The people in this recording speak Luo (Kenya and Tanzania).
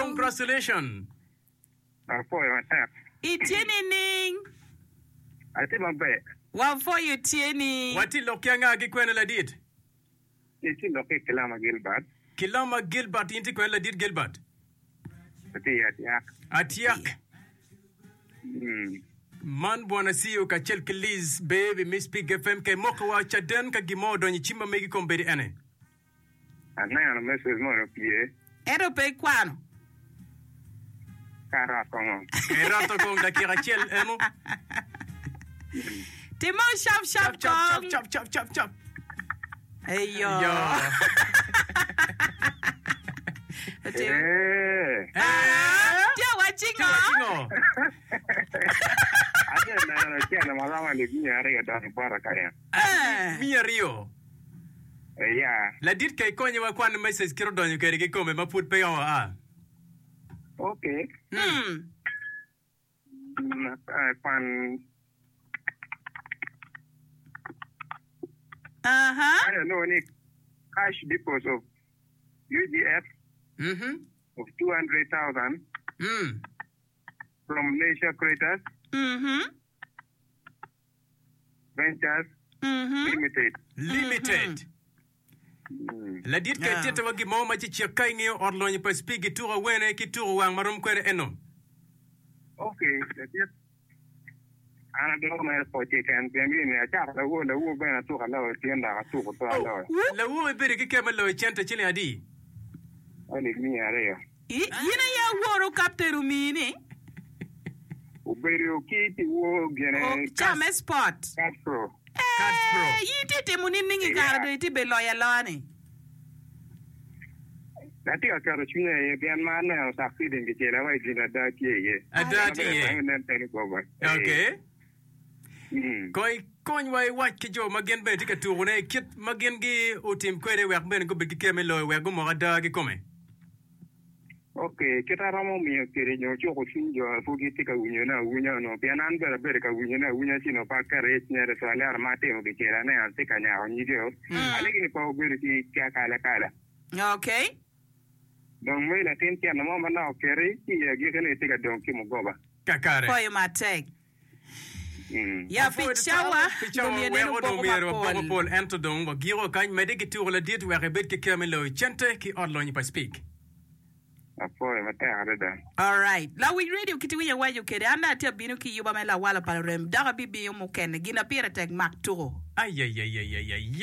Congratulations. For your tap. Itiening. I think I'm back. Well, for you, Tieni. What is Lokianga Giquenela did? It's in the Kilama Gilbert. Kilama Gilbert into Quella did Gilbert. At Yak. Man buona siyo ka chel kilis baby Miss Pig FM ke moko wa chaden ka gimodo ni chimba megi kombedi ane. Anaya na message mo no pie. Ero pe kwano. Kara kongo. Erato kong da kira chel eno. Timo chop. Hey yo. Dia watching oh. Ana malama le mia rio da baraka ya. Mia rio. Yeah. La dit kay konye wa kwan message kiro donyo kay ke kome ma put pe yo a. Okay. Pan I don't know any cash deposit of UGF of 200,000 from Leisure Creators Ventures Limited. La dit kay tete wagi mo ma ci kay ngi orlo ni pas pigi tour wene ki tour wang marum ko eno. Okay, that's it. Ana do ma ko ti kan bi mi ne ta la wo ba to ka la ti nda ka to ko to la. La wo be ki kemal lo chente ci le adi. Ani mi are. Yina ya woro capteur mi ni. O beri o ki ti wo gene. Chame sport. Castro. Yiti muni ningi gardo iti be loya lani. Dati ka karo chine ye bian mana sa feeding ke la wai dina dati ye. Adati ye. Okay. Koi kon wai wat ke jo magen be tika tourne kit magen gi utim kwere wer ben ko be ke melo wer go mo ada gi come. Okay, kita ramo mi kiri nyo cho ko sinjo fugi tika unya no pianan be ka unya sino pa kare nyere so ale armate mo ke la ne tika nya onyi jo. Ale gi pa be ki kala. Okay. Donc moi la tentia na mo na kere ki ye gi kene tika don ki mo goba. Kakare. For you my take. Ya fichawa we Paul Antodon wa giro kan mede ki tour la dit we rebet ke kemelo chente ki orlo ni pa speak. All right. La we radio kiti we wa you kede anda tia binu ki yuba mela wala para rem daga bibi yo mo ken gina pira tag mak turo. Ay